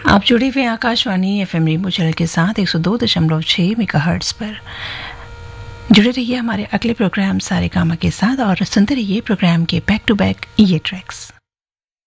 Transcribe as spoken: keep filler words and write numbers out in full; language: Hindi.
आप जुड़े हुए Akashvani F M rainbow channel के साथ एक सौ दो दशमलव छः मेगाहर्ट्ज़ पर। जुड़े रहिए हमारे अगले प्रोग्राम सारे कामा के साथ और सुनते रहिए प्रोग्राम के बैक टू बैक ये ट्रैक्स।